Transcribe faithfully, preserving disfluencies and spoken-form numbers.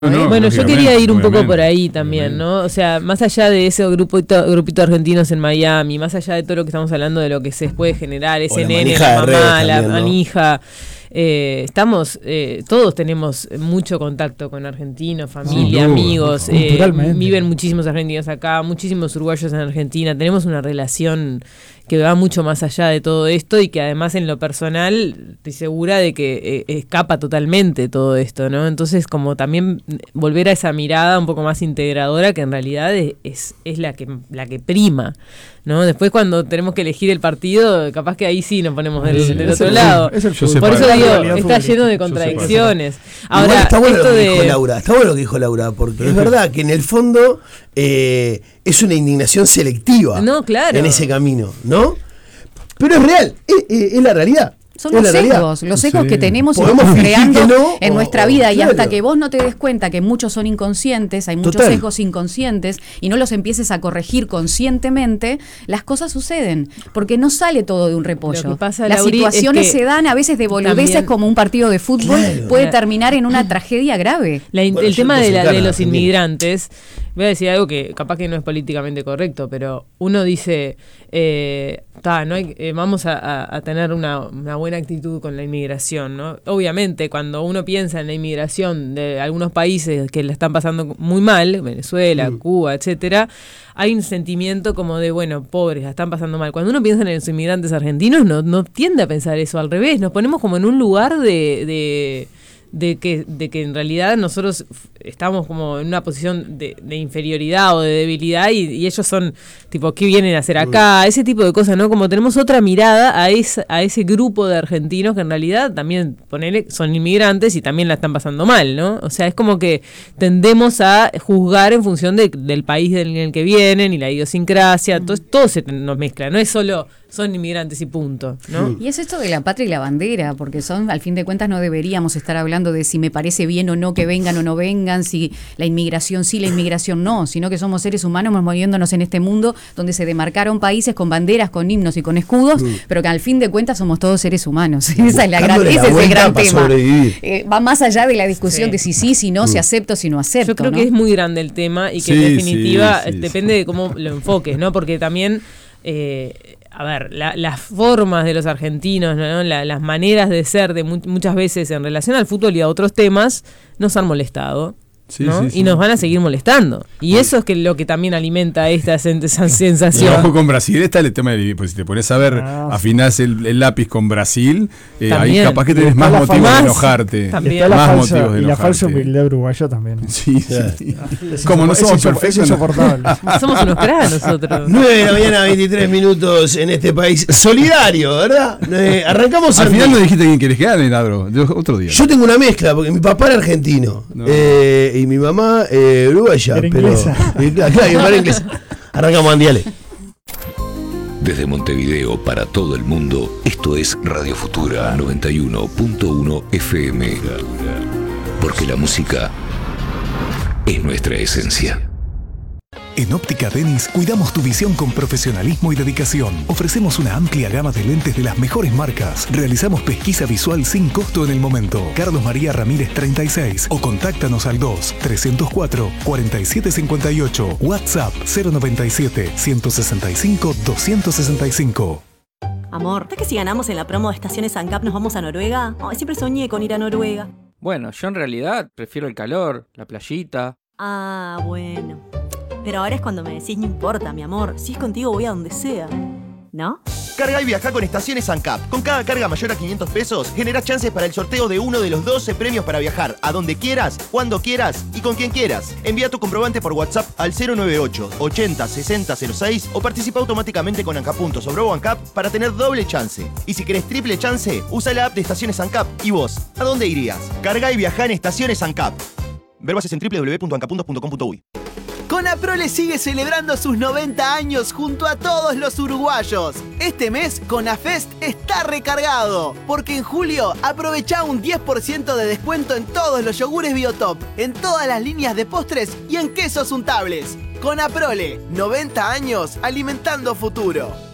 No, bueno, yo quería ir un poco por ahí también, ¿no? O sea, más allá de ese grupito, grupito de argentinos en Miami, más allá de todo lo que estamos hablando de lo que se puede generar, ese nene, la mamá, la manija, eh, estamos, eh, todos tenemos mucho contacto con argentinos, familia, sí, amigos, eh, viven muchísimos argentinos acá, muchísimos uruguayos en Argentina, tenemos una relación que va mucho más allá de todo esto y que además en lo personal estoy segura de que eh, escapa totalmente todo esto, ¿no? Entonces como también volver a esa mirada un poco más integradora que en realidad es, es, es la que la que prima, ¿no? Después cuando tenemos que elegir el partido, capaz que ahí sí nos ponemos del, sí, del otro el, lado. Es el Por eso digo, está lleno de contradicciones. Ahora, igual está bueno esto lo que de... dijo Laura, está bueno lo que dijo Laura, porque es verdad que en el fondo eh, es una indignación selectiva. No, claro. En ese camino, ¿no? Pero es real, es, es, es la realidad. Son los sesgos, los sesgos sí. que tenemos y vamos creando no, en o, nuestra vida o, y claro. hasta que vos no te des cuenta que muchos son inconscientes, hay muchos Total. sesgos inconscientes y no los empieces a corregir conscientemente, las cosas suceden, porque no sale todo de un repollo. Pasa, las Lauri, situaciones es que se dan a veces de boludeces también, como un partido de fútbol claro, puede la, terminar en una tragedia grave. La, bueno, el tema de, la, de los inmigrantes, voy a decir algo que capaz que no es políticamente correcto, pero uno dice, eh, ta, no hay, eh, vamos a, a, a tener una, una buena actitud con la inmigración, ¿no? Obviamente, cuando uno piensa en la inmigración de algunos países que la están pasando muy mal, Venezuela, mm. Cuba, etcétera, hay un sentimiento como de, bueno, pobres, la están pasando mal. Cuando uno piensa en los inmigrantes argentinos, no, no tiende a pensar eso, al revés, nos ponemos como en un lugar de... de de que de que en realidad nosotros estamos como en una posición de, de inferioridad o de debilidad y, y ellos son tipo, ¿qué vienen a hacer acá? Ese tipo de cosas, ¿no? Como tenemos otra mirada a, esa, a ese grupo de argentinos que en realidad también ponele, son inmigrantes y también la están pasando mal, ¿no? O sea, es como que tendemos a juzgar en función de, del país en el que vienen y la idiosincrasia, mm. todo, todo se nos mezcla, no es solo son inmigrantes y punto, ¿no? Y es esto de la patria y la bandera, porque son, al fin de cuentas, no deberíamos estar hablando de si me parece bien o no que vengan o no vengan, si la inmigración sí, la inmigración no, sino que somos seres humanos moviéndonos en este mundo donde se demarcaron países con banderas, con himnos y con escudos, mm. pero que al fin de cuentas somos todos seres humanos. Esa es la gran, ese es el gran tema. Eh, va más allá de la discusión sí. de si sí, si no, mm. si acepto, si no acepto. Yo creo ¿no? que es muy grande el tema y que sí, en definitiva sí, sí, depende sí. de cómo lo enfoques, ¿no? Porque también... Eh, a ver, la, las formas de los argentinos, ¿no? la, las maneras de ser de mu- muchas veces en relación al fútbol y a otros temas nos han molestado. Sí, ¿no? sí, sí. Y nos van a seguir molestando. Y eso es que lo que también alimenta esta sen- esa sensación. Y ojo con Brasil, está el tema de, pues si te pones a ver, ah, afinás el, el lápiz con Brasil, eh, ahí capaz que tenés más motivos de enojarte. También. Más falsa, motivos de enojarte. Y la falsa humildad uruguaya también. Sí, sí. sí. Es Como no somos es perfectos. Es insoportable. Somos unos cracks nosotros. nueve de la mañana, veintitrés minutos en este país solidario, ¿verdad? Eh, arrancamos al final no dijiste quién querés que gane, Ladro. Otro día. Yo tengo una mezcla, porque mi papá era argentino. No. Eh, y mi mamá... Eh, uruguaya, era pero inglesa. Claro, inglesa. Arrancamos, Andiale. Desde Montevideo para todo el mundo, esto es Radio Futura noventa y uno punto uno F M. Porque la música es nuestra esencia. En Óptica Denis cuidamos tu visión con profesionalismo y dedicación. Ofrecemos una amplia gama de lentes de las mejores marcas. Realizamos pesquisa visual sin costo en el momento. Carlos María Ramírez treinta y seis o contáctanos al dos, trescientos cuatro, cuarenta y siete cincuenta y ocho. WhatsApp cero noventa y siete, ciento sesenta y cinco, doscientos sesenta y cinco. Amor, ¿sabes que si ganamos en la promo de Estaciones ANCAP nos vamos a Noruega? Ay, siempre soñé con ir a Noruega. Bueno, yo en realidad prefiero el calor, la playita. Ah, bueno. Pero ahora es cuando me decís, no importa, mi amor, si es contigo voy a donde sea, ¿no? Carga y viaja con Estaciones ANCAP. Con cada carga mayor a quinientos pesos, generás chances para el sorteo de uno de los doce premios para viajar a donde quieras, cuando quieras y con quien quieras. Envía tu comprobante por WhatsApp al cero noventa y ocho, ochenta, sesenta cero seis o participa automáticamente con ANCAP puntos o Brobo ANCAP para tener doble chance. Y si querés triple chance, usa la app de Estaciones ANCAP. ¿Y vos? ¿A dónde irías? Carga y viaja en Estaciones ANCAP. Ver bases en doble u doble u doble u punto anca puntos punto com punto uy. Conaprole sigue celebrando sus noventa años junto a todos los uruguayos. Este mes, Conafest está recargado, porque en julio aprovecha un diez por ciento de descuento en todos los yogures Biotop, en todas las líneas de postres y en quesos untables. Conaprole, noventa años alimentando futuro.